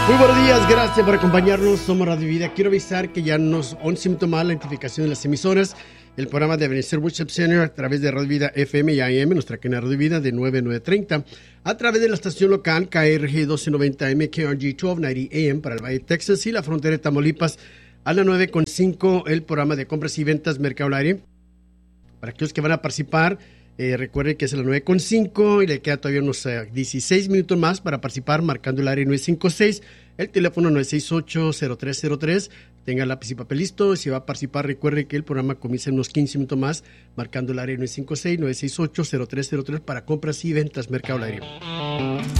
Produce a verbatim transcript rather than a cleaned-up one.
Muy buenos días, gracias por acompañarnos. Somos Radio Vida. Quiero avisar que ya nos once minutos más la identificación de las emisoras. El programa de Ebenezer Worship Center a través de Radio Vida F M y A M, nuestra cadena Radio Vida de nueve a nueve treinta. A través de la estación local K R G doce noventa M, K R G doce noventa A M para el Valle de Texas y la frontera de Tamaulipas. A las nueve con cinco el programa de compras y ventas Mercado al Aire. Para aquellos que van a participar, Eh, recuerden que es a las nueve con cinco y le queda todavía unos uh, dieciséis minutos más para participar marcando el área nueve cinco seis, el teléfono nueve seis ocho, cero tres cero tres. Tenga lápiz y papel listo. Si va a participar, recuerde que el programa comienza en unos quince minutos más marcando el área nueve cinco seis, nueve seis ocho, cero tres cero tres para compras y ventas Mercado al Aire.